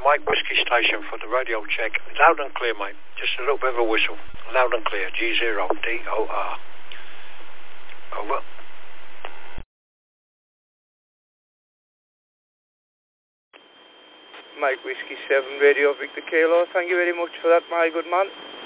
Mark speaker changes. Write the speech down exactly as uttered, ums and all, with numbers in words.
Speaker 1: Mike Whiskey Station for the radio check. Loud and clear, mate. Just a little bit of a whistle. Loud and clear. G zero D O R. Over.
Speaker 2: Mike Whiskey seven, Radio Victor Kilo. Thank you very much for that, my good man.